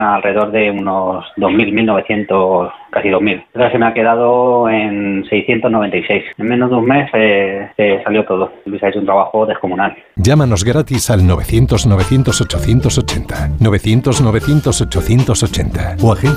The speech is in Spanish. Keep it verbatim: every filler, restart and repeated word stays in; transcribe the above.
alrededor de unos dos mil, mil novecientos, casi dos mil. Entonces se me ha quedado en seiscientos noventa y seis. En menos de un mes eh, eh, salió todo. Luis ha hecho un trabajo descomunal. Llámanos gratis al novecientos, novecientos, ochocientos ochenta. novecientos, novecientos, ochocientos ochenta. O agenda